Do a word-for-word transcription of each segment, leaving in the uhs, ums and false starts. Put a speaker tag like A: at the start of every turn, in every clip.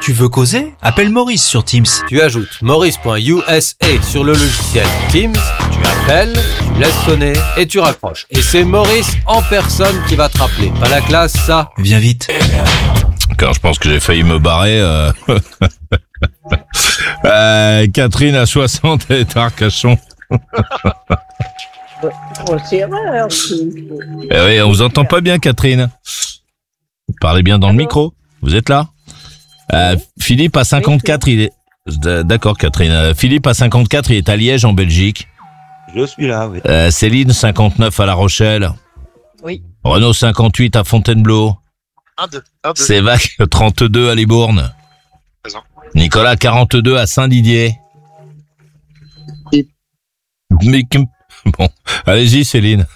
A: Tu veux causer? Appelle Maurice sur Teams.
B: Tu ajoutes maurice.usa sur le logiciel Teams, tu appelles, tu laisses sonner et tu raccroches. Et c'est Maurice en personne qui va te rappeler. Pas la classe, ça.
A: Viens vite.
C: Quand je pense que j'ai failli me barrer. Euh... euh, Catherine à soixante est à Arcachon.
D: Oh, c'est rare.
C: Eh oui, on vous entend pas bien, Catherine. Parlez bien dans le micro. Vous êtes là? Euh, Philippe à cinquante-quatre, il est... D'accord, Catherine. Euh, Philippe à cinquante-quatre, il est à Liège, en Belgique.
E: Je suis là, oui.
C: Euh, Céline, cinquante-neuf, à La Rochelle.
D: Oui.
C: Renaud, cinquante-huit, à Fontainebleau.
F: un, deux, un, deux.
C: Sévac, trente-deux, à Libourne.
F: Présent.
C: Nicolas, quarante-deux, à Saint-Didier.
F: Oui.
C: Mais... Bon, allez-y, Céline.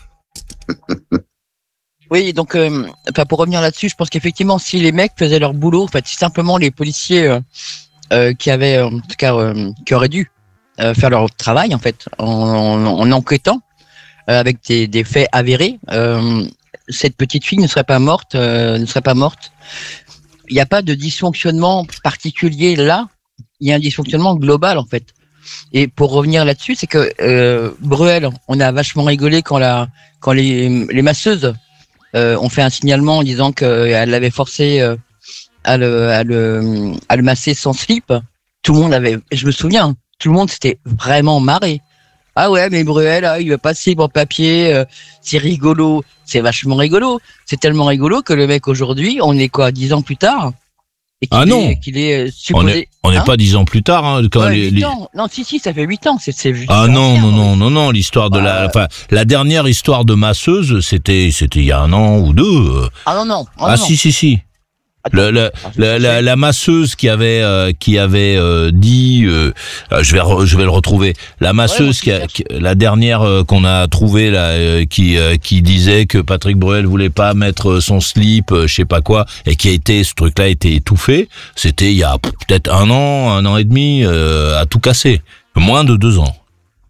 G: Oui, donc euh, enfin, pour revenir là-dessus, je pense qu'effectivement, si les mecs faisaient leur boulot, en fait, si simplement les policiers euh, euh, qui avaient, en tout cas, euh, qui auraient dû euh, faire leur travail, en fait, en, en, en enquêtant euh, avec des, des faits avérés, euh, cette petite fille ne serait pas morte, euh, ne serait pas morte. Il n'y a pas de dysfonctionnement particulier là. Il y a un dysfonctionnement global, en fait. Et pour revenir là-dessus, c'est que euh, Bruel, on a vachement rigolé quand la, quand les, les masseuses euh, ont fait un signalement en disant qu'elle l'avait forcé euh, à le, à le, à le masser sans slip. Tout le monde avait, je me souviens, tout le monde s'était vraiment marré. Ah ouais, mais Bruel, ah, il veut passer pour papier, euh, c'est rigolo, c'est vachement rigolo. C'est tellement rigolo que le mec aujourd'hui, on est quoi, dix ans plus tard? Et qu'il
C: Ah non.
G: est, qu'il est
C: On
G: supposé.
C: n'est on n'est
G: Hein
C: pas dix ans plus tard, hein, quand
G: Ouais,
C: les,
G: huit
C: les-
G: ans. Non, si, si, ça fait huit ans. C'est, c'est juste
C: Ah non,
G: ancien,
C: non,
G: ouais.
C: non, non, non, l'histoire de la,
G: Bah,
C: enfin, la dernière histoire de masseuse, c'était, c'était il y a un an ou deux. euh.
G: Ah non, non. Ah,
C: Ah
G: non.
C: si, si, si. Le, le, la, la, la masseuse qui avait euh, qui avait euh, dit, euh, euh, je vais re- je vais le retrouver. La masseuse
G: Ouais, moi,
C: qui, a, qui- la dernière euh, qu'on a trouvée là, euh, qui euh, qui disait que Patrick Bruel voulait pas mettre son slip, euh, je sais pas quoi, et qui a été, ce truc-là a été étouffé. C'était il y a peut-être un an, un an et demi, euh, à tout casser, moins de deux ans.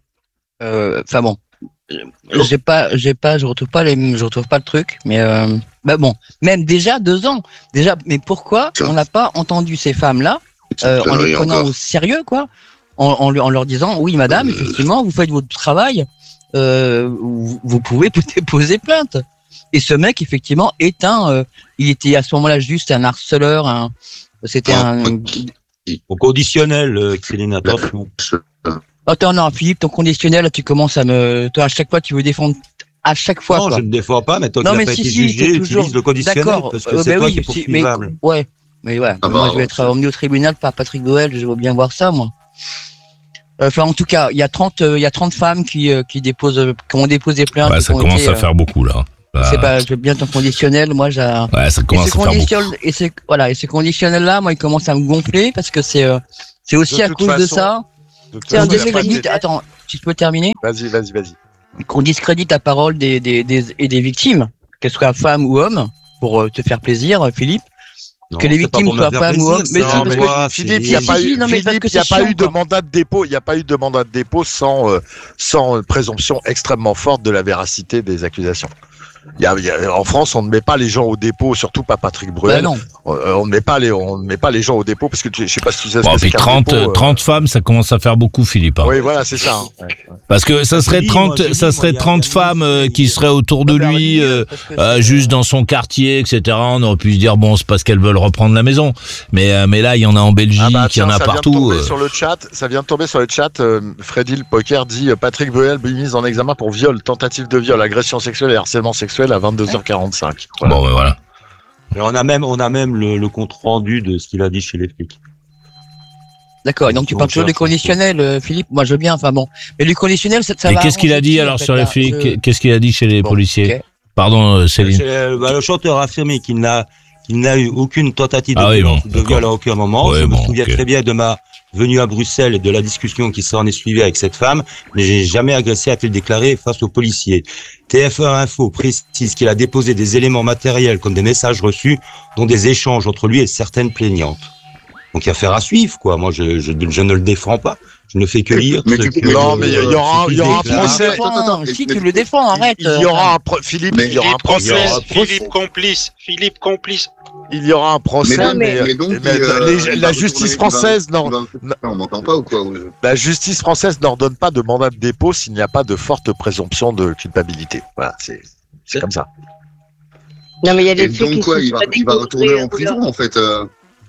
G: Euh, Enfin bon, j'ai pas, j'ai pas, je retrouve pas les, je retrouve pas le truc, mais euh, bah bon, même déjà deux ans, déjà. Mais pourquoi on n'a pas entendu ces femmes-là euh, en les prenant au sérieux, quoi, en, en, en leur disant oui, madame, effectivement, vous faites votre travail, euh, vous, vous pouvez déposer plainte. Et ce mec, effectivement, est un, euh, il était à ce moment-là juste un harceleur, un, c'était un.
E: Au conditionnel, euh, Céline, attention.
G: Attends, non, Philippe, ton conditionnel, là, tu commences à me, toi, à chaque fois, tu veux défendre, à chaque fois,
E: Non,
G: quoi.
E: je ne défends pas, mais toi
G: Non,
E: qui
G: mais
E: n'as pas
G: si,
E: été
G: si,
E: jugé,
G: t'es toujours-
E: utilise le conditionnel,
G: D'accord.
E: parce que
G: Euh,
E: c'est
G: bah
E: toi
G: oui,
E: qui es
G: si, mais,
E: poursuivable.
G: ouais. Mais ouais,
F: Ah
G: moi,
F: bah,
G: je vais être emmené au tribunal par Patrick Bruel, je veux bien voir ça, moi. Enfin, en tout cas, il y a trente, euh, il y a trente femmes qui, euh, qui déposent, euh, qui ont déposé plainte.
C: Ouais,
G: qui
C: ça
G: ont
C: commence
G: été,
C: à
G: euh,
C: faire beaucoup là. Bah,
G: C'est pas, je veux bien ton conditionnel, moi, j'ai,
C: ouais, ça
G: et
C: commence
G: ce
C: à faire beaucoup.
G: condition, et ce, voilà, et ce conditionnel-là, moi, il commence à me gonfler parce que c'est, euh, c'est aussi
F: De
G: à
F: toute
G: cause de
F: façon,
G: ça.
F: De toute
G: C'est un
F: façon, il a pas
G: discrédit.
F: été-
G: Attends, si je peux terminer.
F: Vas-y, vas-y, vas-y.
G: Qu'on discrédite la parole des, des, des, et des victimes, qu'elles soient femmes ou hommes, pour euh, te faire plaisir, Philippe.
E: Non,
G: que les
E: c'est pas
G: victimes
E: pour me
G: soient
E: faire
G: femmes ou
E: plaisir,
G: hommes. Mais
E: c'est
G: si,
E: en
G: parce que-
E: moi,
F: Philippe,
E: Céline.
F: il n'y a
G: Si,
F: pas
G: si,
F: eu,
G: non, mais
F: Philippe,
G: parce que
F: il y a
G: c'est
F: pas
G: chiant,
F: eu de
G: quoi.
F: mandat de dépôt. Il n'y a pas eu de mandat de dépôt sans, euh, sans euh, présomption extrêmement forte de la véracité des accusations. Il y a, il y a- en France, on ne met pas les gens au dépôt, surtout pas Patrick
G: Bah
F: Bruel.
G: non.
F: on, euh, on ne met pas les, on ne met pas les gens au dépôt parce que tu, je sais pas si tu sais ce
C: Bon,
F: que c'est
C: puis
F: qu'un
C: trente,
F: dépôt, euh.
C: trente femmes, ça commence à faire beaucoup, Philippe. hein.
F: Oui, voilà, c'est ça. hein. Ouais.
C: Parce que ça serait
E: J'ai dit, moi,
C: trente,
E: j'ai dit,
C: ça
E: moi,
C: serait
E: il y a-
C: trente
E: il y a
C: femmes euh,
E: une-
C: qui seraient autour de
G: Non, mais
C: lui,
G: alors,
C: euh,
G: parce que
C: euh,
G: c'est,
C: juste
G: euh,
C: dans son quartier, et cetera. On aurait pu se dire bon, c'est parce qu'elles veulent reprendre la maison. Mais euh, mais là, il y en a en Belgique,
F: Ah bah,
C: il y en
F: tiens,
C: a
F: ça vient de
C: partout.
F: tomber
C: euh.
F: sur le chat. Ça vient de tomber sur le chat. Euh, Freddy le Poker dit euh, Patrick Bruel mis en examen pour viol, tentative de viol, agression sexuelle et harcèlement sexuel à vingt-deux heures quarante-cinq. Voilà.
C: Bon, ben voilà.
E: Mais on a même, on a même le, le compte rendu de ce qu'il a dit chez les flics.
G: D'accord. Et donc tu
E: Donc,
G: parles toujours
E: ça,
G: des
E: ça,
G: conditionnels, euh, Philippe. Moi, je veux bien. Enfin bon. Mais le conditionnel, ça, ça
C: Et
G: va
C: qu'est-ce qu'il a
G: arranger
C: dit
G: qui,
C: alors
G: en fait,
C: sur les
G: là
C: flics
G: Je-
C: Qu'est-ce qu'il a dit chez les
G: Bon,
C: policiers
G: ok.
C: Pardon, euh, Céline.
E: C'est, euh, bah, le chanteur a affirmé qu'il n'a, qu'il n'a eu aucune tentative de,
C: Ah oui,
E: violence,
C: bon,
E: de viol à aucun moment.
C: Ouais,
E: Je
C: bon,
E: me souviens
C: ok.
E: très bien de ma venue à Bruxelles et de la discussion qui s'en est suivie avec cette femme, mais j'ai jamais agressé, a-t-il déclaré face aux policiers. T F un Info précise qu'il a déposé des éléments matériels comme des messages reçus, dont des échanges entre lui et certaines plaignantes. Donc il y a affaire à suivre, quoi. Moi, je, je, je ne le défends pas. Je ne fais que lire.
F: Mais
E: ce
F: tu-
E: que-
F: non, mais il y aura-
E: ce qu'il
F: il y aura un
E: déclare.
F: procès.
G: Tu le défends,
F: Attends, attends,
G: si
F: mais-
G: tu le défends, arrête.
F: Il y aura un pro- Philippe, il y aura un
H: Philippe
F: procès.
H: complice, Philippe complice, Philippe complice.
F: Il y aura un procès,
H: Mais,
F: mais,
H: mais, mais donc,
F: mais
H: euh,
F: les-
H: il
F: la
H: va
F: justice
H: retourner-
F: française
H: il va-
F: n'or-
H: il va- on m'entend pas ou quoi?
F: la justice française n'ordonne pas de mandat de dépôt s'il n'y a pas de forte présomption de culpabilité. Voilà, c'est c'est comme ça.
D: Non, mais il y a des
H: Et
D: trucs
H: donc
D: qui
H: quoi,
D: sont
H: il va,
D: pas
H: il va retourner
D: découvrés,
H: en prison en fait. euh.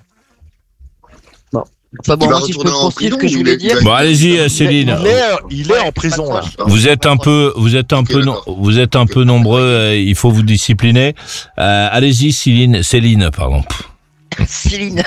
G: Enfin bon,
H: Il va
G: moi, si je peux
H: retourner en
G: poursuivre ce que
H: prison,
G: je voulais
H: il est-
G: dire.
H: il
C: Bon, allez-y, euh,
F: Il est,
C: Céline.
F: il est, il est en prison là.
C: Vous êtes un peu, vous êtes un
H: Ok,
C: peu, no-
H: d'accord.
C: vous êtes un peu nombreux. euh, il faut vous discipliner. Euh, allez-y, Céline, Céline, pardon.
G: Céline.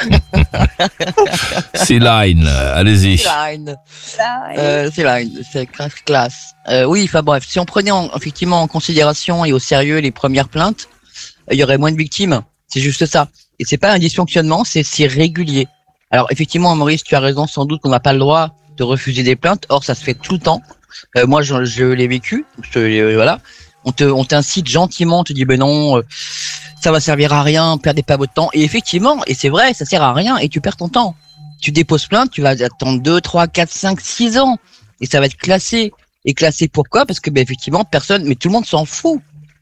C: Céline, euh, allez-y.
G: Céline. Euh, Céline, c'est classe, classe. Euh, oui, enfin bref, si on prenait en- effectivement en considération et au sérieux les premières plaintes, il y aurait moins de victimes. C'est juste ça. Et c'est pas un dysfonctionnement, c'est c'est régulier. Alors effectivement, Maurice, tu as raison, sans doute qu'on n'a pas le droit de refuser des plaintes. Or, ça se fait tout le temps. Euh, moi, je, je l'ai vécu. Je, te- euh, voilà. On te, on t'incite gentiment, on te dit ben non, euh, ça va servir à rien, perdez pas votre temps. Et effectivement, et c'est vrai, ça sert à rien et tu perds ton temps. Tu déposes plainte, tu vas attendre deux, trois, quatre, cinq, six ans et ça va être classé. Et classé pourquoi? Parce que ben effectivement, personne, mais tout le monde s'en fout.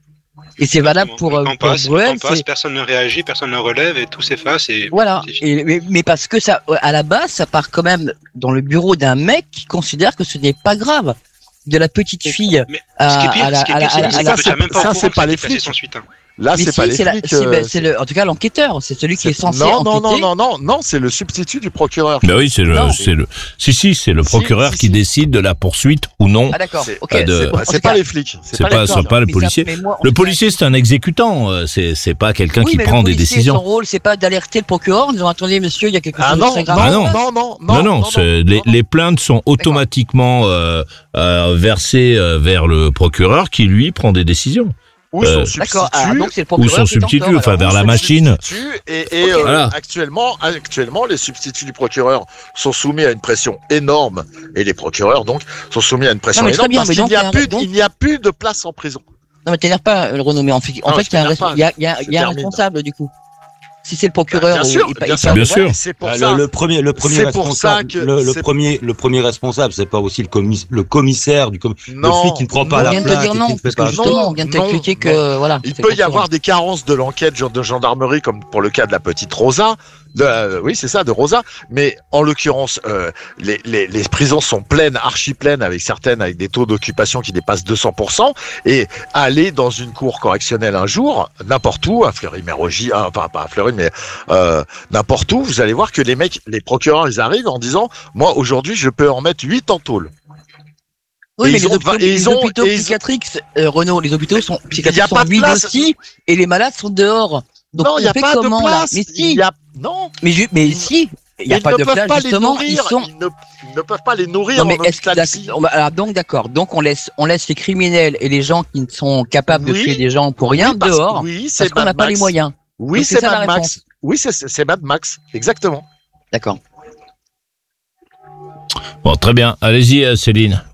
G: Et c'est valable pour,
I: Le
G: euh,
I: temps
G: pour
I: passe, le
G: Bruel,
I: temps passe,
G: c'est-
I: personne ne réagit, personne ne relève et tout s'efface. Et
G: voilà.
I: c'est fini.
G: Et, mais, mais parce que ça, à la base, ça part quand même dans le bureau d'un mec qui considère que ce n'est pas grave. De la petite fille
I: Mais
G: à,
I: ce qui est pire,
G: à la,
I: ce qui est
G: à la-
I: pire,
G: à la-
I: c'est
G: à
I: que
G: la-
I: tu n'as même pas
F: ça,
I: au
F: c'est
I: courant
F: pas
I: que
F: les
I: c'est passé
F: flics.
I: sans suite. hein.
F: Là,
G: Mais
F: c'est
G: si,
F: pas les
G: c'est la-
F: flics.
G: c'est-
F: euh,
G: ben, c'est le, en tout cas, l'enquêteur. C'est celui qui est censé
F: non, non,
G: enquêter.
F: non, non, non, non, c'est le substitut du procureur.
C: Ben oui, c'est le,
F: Non.
C: c'est le, si, si, c'est le
F: Si,
C: procureur
F: si,
C: qui
F: si.
C: décide de la poursuite ou non.
G: Ah d'accord.
F: C'est-
G: Ok.
C: euh, de-
F: C'est pas,
G: En
F: c'est
G: tout
F: pas
G: cas,
F: les flics.
C: C'est pas,
F: les
C: c'est
F: flics.
C: pas le
G: mais ça-
C: policier.
G: mais moi, en
C: Le
G: tout cas,
C: policier, c'est un exécutant. euh, C'est, c'est pas quelqu'un
G: oui,
C: qui
G: mais
C: prend
G: le
C: des
G: policier,
C: décisions.
G: Son rôle, c'est pas d'alerter le procureur en disant attendez, monsieur, il y a quelque chose
F: Ah
G: de
F: non,
G: très grave.
C: Ah
F: non,
C: non.
F: non, non,
C: Non, non, c'est- les, les plaintes sont automatiquement euh, euh, versées euh, vers le procureur qui, lui, prend des décisions.
F: Ou son
C: Euh,
F: substitut.
G: D'accord. Ah, donc c'est le
C: Ou
G: procureur
C: son
G: qui est en
C: substitut,
G: tort,
C: enfin
G: alors.
C: vers
F: ou
C: la
F: son
C: machine.
F: substitut. Et, et, euh,
C: Voilà.
F: actuellement, actuellement, les substituts du procureur sont soumis à une pression énorme. Et les procureurs, donc, sont soumis à une pression
G: Non, mais très
F: énorme
G: bien,
F: parce
G: mais
F: qu'il
G: donc,
F: n'y
G: il y a
F: a,
G: un-
F: plus,
G: donc-
F: il n'y a plus de place en prison.
G: Non, mais t'énerve pas, euh, le Renaud, mais en fait, en
F: Non,
G: fait,
F: je
G: il y a un,
F: t'énerve pas.
G: il y a, il y a,
F: Je
G: il y a un
F: termine.
G: responsable, du coup. Si c'est le procureur,
F: Bien
G: ou-
F: sûr,
G: il-
F: bien
G: il-
F: sûr,
C: Bien
F: ouais,
C: sûr.
F: c'est pour
E: Ah,
F: ça.
E: le, le premier, le premier
F: C'est pour ça
E: responsable,
F: que
E: le, le
F: c'est-
E: premier, le premier responsable, c'est pas aussi le, commis, le commissaire du com- le
F: Non,
E: flic qui ne prend pas
G: On
E: la
G: vient de te
E: plainte
G: dire
E: et
G: non,
E: qui ne fait
G: parce que
E: pas.
G: justement, on vient de
F: Non,
G: t'expliquer
F: non.
G: que, voilà.
F: Il
G: c'est
F: peut
G: le
F: y avoir
G: procureur.
F: des carences de l'enquête genre de gendarmerie, comme pour le cas de la petite Rosa. De, euh, oui, c'est ça, de Rosa. Mais en l'occurrence, euh, les, les, les prisons sont pleines, archi pleines, avec certaines avec des taux d'occupation qui dépassent deux cents pour cent. Et aller dans une cour correctionnelle un jour, n'importe où, à Fleury-Mérogis, ah, enfin pas à Fleury, mais euh, n'importe où, vous allez voir que les mecs, les procureurs, ils arrivent en disant, moi aujourd'hui, je peux en mettre huit en tôle.
G: Oui,
F: Et
G: mais
F: ils
G: les
F: ont-
G: hôpitaux,
F: et ils
G: les
F: ont-
G: hôpitaux
F: et ils-
G: psychiatriques, euh, Renaud, les hôpitaux sont,
F: Il y a
G: psychiatriques
F: pas
G: sont
F: de
G: vides
F: place.
G: aussi, et les malades sont dehors. Donc,
F: non,
G: on
F: il n'y a
G: fait
F: pas
G: comment,
F: de
G: là
F: place.
G: Mais
F: Il
G: si,
F: y a... Non.
G: mais, ju- mais si, il n'y a
F: Ils
G: pas
F: ne
G: de
F: peuvent
G: place,
F: pas les
G: justement, ils
F: nourrir.
G: sont,
F: Ils ne, ils ne peuvent pas les nourrir
G: non, mais
F: en
G: est-ce que,
F: hôpital psy.
G: d'accord, on va- alors, donc, d'accord. Donc, on laisse, on laisse les criminels et les gens qui ne sont capables de
F: Oui.
G: tuer des gens pour rien
F: Oui, parce-
G: dehors,
F: Oui,
G: parce
F: c'est
G: qu'on n'a
F: Mad
G: pas les
F: Max.
G: moyens.
F: Oui,
G: Donc, c'est
F: c'est
G: ça la
F: Mad Max.
G: réponse.
F: Oui, c'est c'est Mad Max, exactement.
G: D'accord.
C: Bon, très bien. Allez-y, euh, Céline.